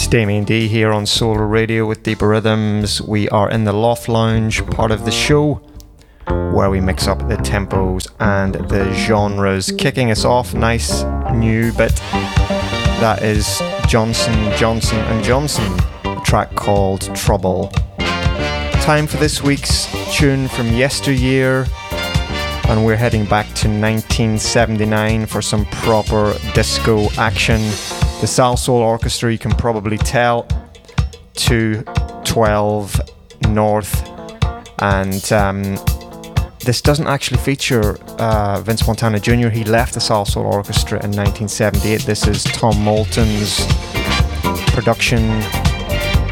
Damien D here on Solar Radio with Deeper Rhythms. We are in the Loft Lounge part of the show where we mix up the tempos and the genres. Kicking us off, nice new bit. That is Johnson, Johnson and Johnson, a track called Trouble. Time for this week's tune from yesteryear, and we're heading back to 1979 for some proper disco action. The Salsoul Orchestra, you can probably tell, 212 North, and this doesn't actually feature Vince Montana Jr. He left the Salsoul Orchestra in 1978. This is Tom Moulton's production